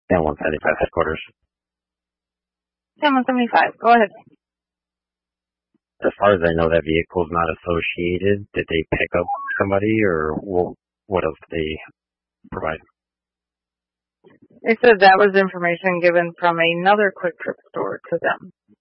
10 175 headquarters. 10 175, go ahead. As far as I know, that vehicle's not associated. Did they pick up somebody, or what else did they provide? They said that was information given from another Quick Trip store to them.